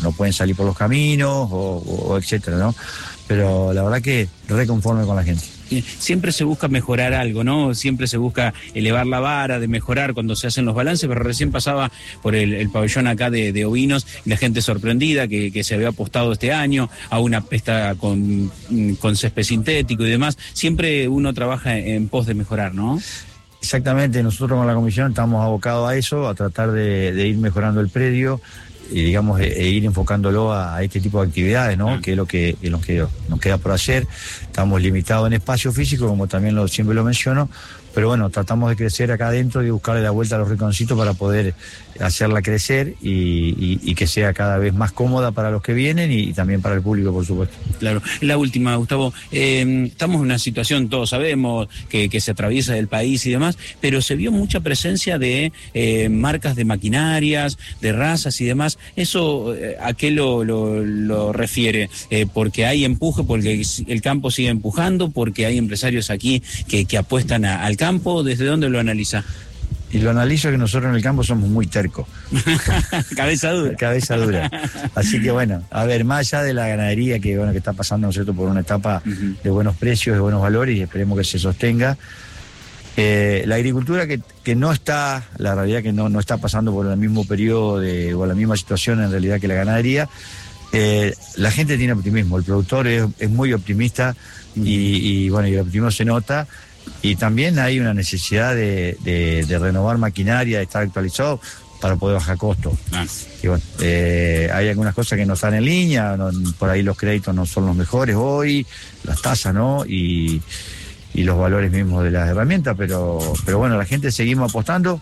no pueden salir por los caminos o etcétera, ¿no? Pero la verdad que reconforme con la gente. Siempre se busca mejorar algo, ¿no? Siempre se busca elevar la vara, de mejorar cuando se hacen los balances, pero recién pasaba por el pabellón acá de ovinos y la gente sorprendida que se había apostado este año a una pesta con césped sintético y demás. Siempre uno trabaja en pos de mejorar, ¿no? Exactamente, nosotros con la comisión estamos abocados a eso, a tratar de ir mejorando el predio y digamos ir enfocándolo a este tipo de actividades, ¿no? Que es lo que nos queda por hacer. Estamos limitados en espacio físico, como también siempre lo menciono, pero bueno, tratamos de crecer acá adentro y buscarle la vuelta a los rinconcitos para poder hacerla crecer y que sea cada vez más cómoda para los que vienen y también para el público, por supuesto. Claro. La última, Gustavo, estamos en una situación, todos sabemos, que se atraviesa el país y demás, pero se vio mucha presencia de marcas de maquinarias, de razas y demás. ¿Eso a qué lo refiere? ¿Porque hay empuje, porque el campo sigue empujando, porque hay empresarios aquí que apuestan al campo? ¿Desde dónde lo analiza? Y lo analizo que nosotros en el campo somos muy tercos. Cabeza dura. Cabeza dura. Así que bueno, a ver, más allá de la ganadería que está pasando, ¿no es cierto?, por una etapa de buenos precios, de buenos valores, y esperemos que se sostenga. La agricultura que no está, la realidad que no está pasando por el mismo periodo o la misma situación en realidad que la ganadería, la gente tiene optimismo, el productor es muy optimista y bueno, y el optimismo se nota. Y también hay una necesidad de renovar maquinaria, de estar actualizado para poder bajar costos. Y bueno, hay algunas cosas que no están en línea, por ahí los créditos no son los mejores hoy, las tasas, ¿no? Y los valores mismos de las herramientas, pero bueno, la gente seguimos apostando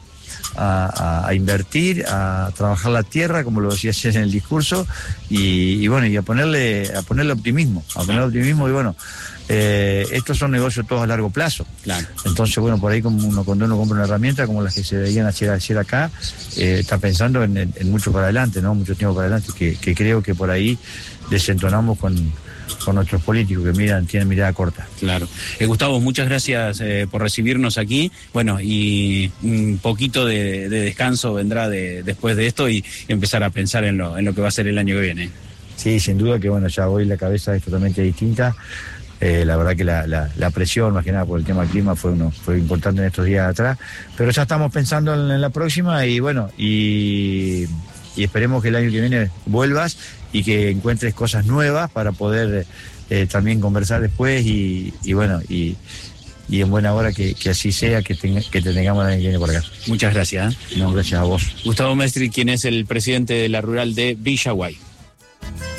a invertir, a trabajar la tierra, como lo decía ayer en el discurso, y bueno, y a ponerle optimismo, y bueno, estos son negocios todos a largo plazo. Claro. Entonces, bueno, por ahí cuando uno compra una herramienta como las que se deberían hacer acá, está pensando en mucho para adelante, ¿no? Mucho tiempo para adelante, que creo que por ahí desentonamos con nuestros políticos que tienen mirada corta. Claro. Gustavo, muchas gracias por recibirnos aquí. Bueno, y un poquito de descanso vendrá después de esto y empezar a pensar en lo que va a ser el año que viene. Sí, sin duda que bueno, ya hoy la cabeza es totalmente distinta. La verdad que la presión, más que nada por el tema del clima, fue importante en estos días atrás, pero ya estamos pensando en la próxima y bueno, y esperemos que el año que viene vuelvas y que encuentres cosas nuevas para poder también conversar después y bueno, y en buena hora que así sea, que te tengamos el año que viene por acá. Muchas gracias. No, gracias a vos. Gustavo Mestri, quien es el presidente de la rural de Villaguay.